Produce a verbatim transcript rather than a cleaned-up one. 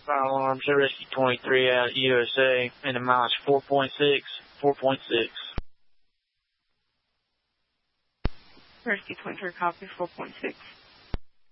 Fire alarm, show Rescue twenty-three out U S A, and the mileage four point six, four point six. Rescue twenty-three, copy, four point six.